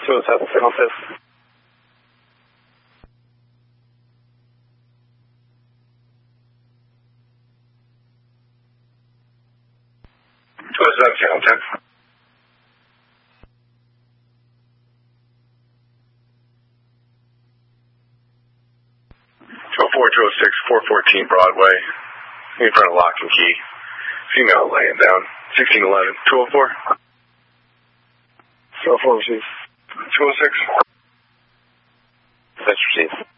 207, signal 5th. Channel 10. 206, 414 Broadway, in front of Lock and Key. Female laying down, 1611, 204. 204, receive. 206. That's received.